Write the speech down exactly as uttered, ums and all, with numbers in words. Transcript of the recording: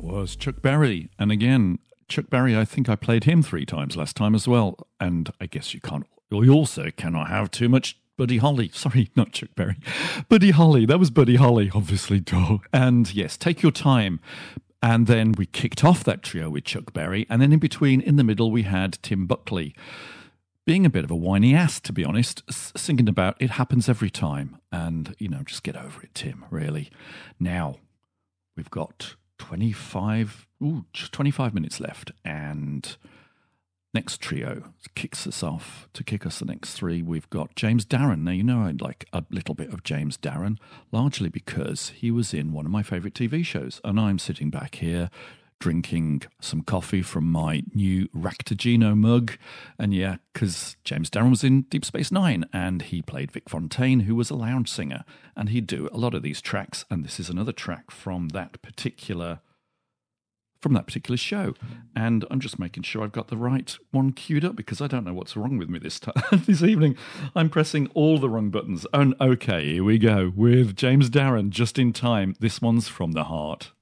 That was Chuck Berry. And again, Chuck Berry, I think I played him three times last time as well. And I guess you can't, you also cannot have too much Buddy Holly. Sorry, not Chuck Berry. Buddy Holly. That was Buddy Holly, obviously. Duh. And yes, take your time. And then we kicked off that trio with Chuck Berry. And then in between, in the middle, we had Tim Buckley. Being a bit of a whiny ass, to be honest, singing about it happens every time. And, you know, just get over it, Tim, really. Now, we've got twenty-five, ooh, just twenty-five minutes left. And next trio kicks us off. To kick us the next three, we've got James Darren. Now, you know, I'd like a little bit of James Darren, largely because he was in one of my favourite T V shows. And I'm sitting back here drinking some coffee from my new Ractagino mug. And yeah, because James Darren was in Deep Space Nine and he played Vic Fontaine, who was a lounge singer. And he'd do a lot of these tracks. And this is another track from that particular from that particular show. And I'm just making sure I've got the right one queued up because I don't know what's wrong with me this time. This evening, I'm pressing all the wrong buttons. And okay, here we go with James Darren, just in time. This one's From the Heart.